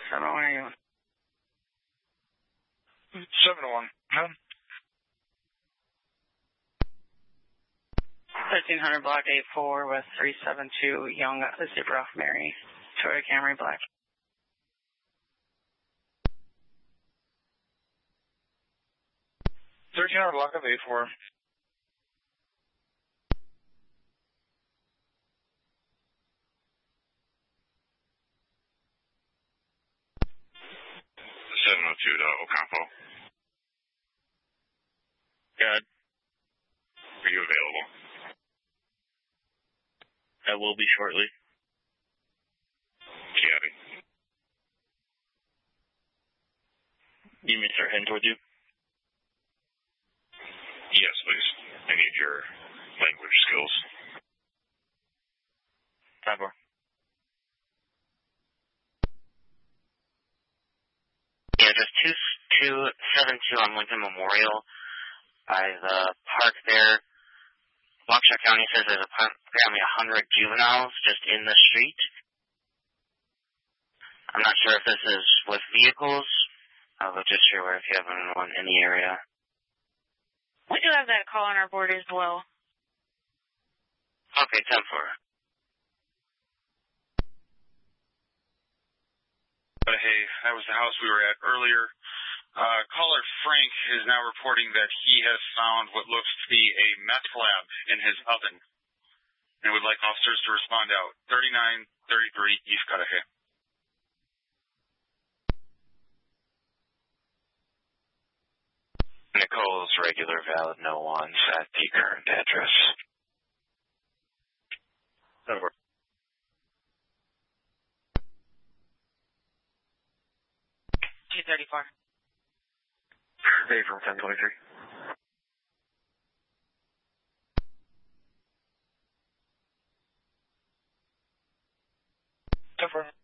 701, are you? 701. 1300 block 84 with 372 Young Zebra Mary. Toyota Camry Black. 1300 block of 84. Ocampo. Good. Are you available? I will be shortly. Copy. You mean start heading toward you? Yes, please. I need your language skills. 5-4. Yeah, just 272 on Lincoln Memorial by the park there. Waukesha County says there's apparently 100 juveniles just in the street. I'm not sure if this is with vehicles, but just sure if you have anyone in the area. We do have that call on our board as well. Okay, 10-4. Hey, that was the house we were at earlier. Caller Frank is now reporting that he has found what looks to be a meth lab in his oven and would like officers to respond out. 3933 East Cudahy. Nicole's regular valid no ones at the current address. Over. 234. Hey, from 1023. Different.